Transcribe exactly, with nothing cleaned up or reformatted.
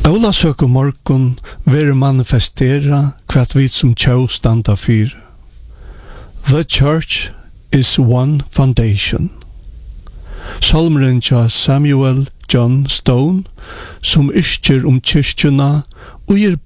Ola søker morgon ver manifestera kvart vi som tjau standa fyr. The church is one foundation. Salmeren tja Samuel John Stone, som yrkjer om kyrkjuna og gir